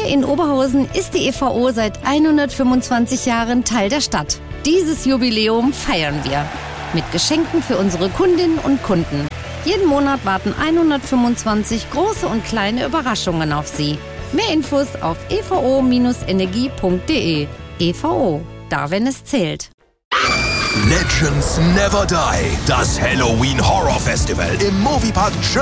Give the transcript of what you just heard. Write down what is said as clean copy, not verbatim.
in Oberhausen ist die EVO seit 125 Jahren Teil der Stadt. Dieses Jubiläum feiern wir mit Geschenken für unsere Kundinnen und Kunden. Jeden Monat warten 125 große und kleine Überraschungen auf Sie. Mehr Infos auf evo-energie.de. EVO, da wenn es zählt. Legends Never Die, das Halloween Horror Festival im Moviepark